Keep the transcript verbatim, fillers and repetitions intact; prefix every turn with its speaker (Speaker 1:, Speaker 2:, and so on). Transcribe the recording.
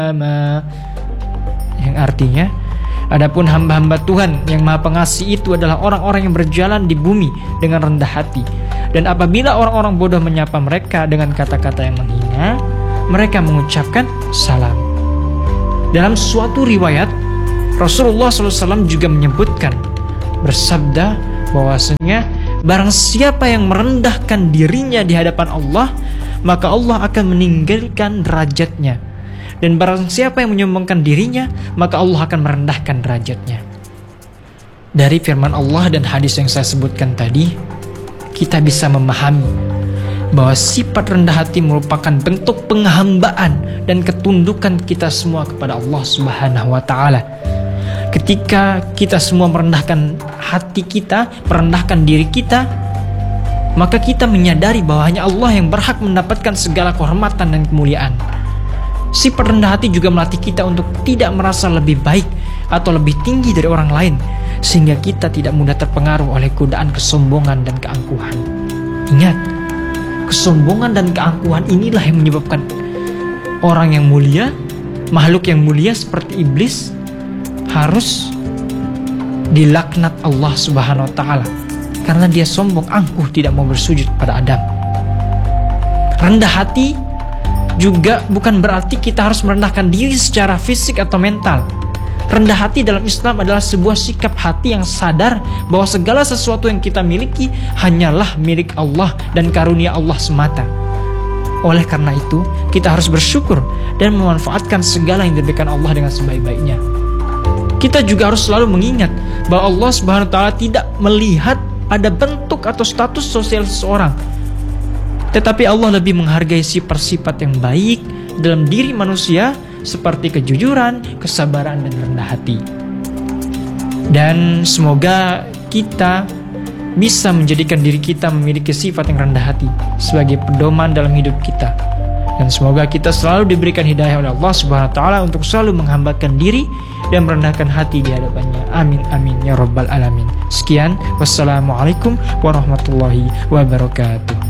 Speaker 1: Yang artinya, adapun hamba-hamba Tuhan yang Maha Pengasih itu adalah orang-orang yang berjalan di bumi dengan rendah hati. Dan apabila orang-orang bodoh menyapa mereka dengan kata-kata yang menghina, mereka mengucapkan salam. Dalam suatu riwayat, Rasulullah shallallahu alaihi wasallam juga menyebutkan, bersabda bahwasanya barang siapa yang merendahkan dirinya di hadapan Allah, maka Allah akan meninggalkan derajatnya. Dan barang siapa yang menyombongkan dirinya, maka Allah akan merendahkan derajatnya. Dari firman Allah dan hadis yang saya sebutkan tadi, kita bisa memahami bahwa sifat rendah hati merupakan bentuk penghambaan dan ketundukan kita semua kepada Allah Subhanahu wa taala. Ketika kita semua merendahkan hati kita, merendahkan diri kita, maka kita menyadari bahwa hanya Allah yang berhak mendapatkan segala kehormatan dan kemuliaan. Sifat rendah hati juga melatih kita untuk tidak merasa lebih baik atau lebih tinggi dari orang lain, sehingga kita tidak mudah terpengaruh oleh godaan kesombongan dan keangkuhan. Ingat, kesombongan dan keangkuhan inilah yang menyebabkan orang yang mulia, makhluk yang mulia seperti iblis, harus dilaknat Allah Subhanahu wa taala karena dia sombong, angkuh, tidak mau bersujud pada Adam. Rendah hati juga bukan berarti kita harus merendahkan diri secara fisik atau mental. Rendah hati dalam Islam adalah sebuah sikap hati yang sadar bahwa segala sesuatu yang kita miliki hanyalah milik Allah dan karunia Allah semata. Oleh karena itu, kita harus bersyukur dan memanfaatkan segala yang diberikan Allah dengan sebaik-baiknya. Kita juga harus selalu mengingat bahwa Allah Subhanahu wa taala tidak melihat pada bentuk atau status sosial seseorang, tetapi Allah lebih menghargai sifat-sifat yang baik dalam diri manusia seperti kejujuran, kesabaran, dan rendah hati. Dan semoga kita bisa menjadikan diri kita memiliki sifat yang rendah hati sebagai pedoman dalam hidup kita. Dan semoga kita selalu diberikan hidayah oleh Allah Subhanahu wa taala untuk selalu menghambakan diri dan merendahkan hati di hadapannya. Amin amin ya rabbal alamin. Sekian, wassalamualaikum warahmatullahi wabarakatuh.